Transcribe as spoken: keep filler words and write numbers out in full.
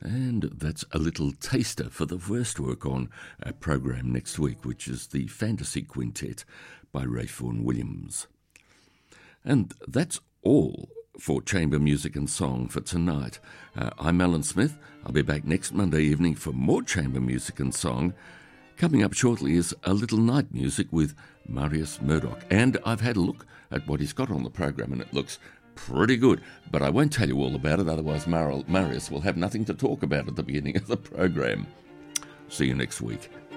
And that's a little taster for the first work on our program next week, which is the Fantasy Quintet by Ralph Vaughan Williams. And that's all for Chamber Music and Song for tonight. Uh, I'm Alan Smith. I'll be back next Monday evening for more Chamber Music and Song. Coming up shortly is A Little Night Music with Marius Murdoch. And I've had a look at what he's got on the program, and it looks pretty good. But I won't tell you all about it, otherwise Mar- Marius will have nothing to talk about at the beginning of the program. See you next week.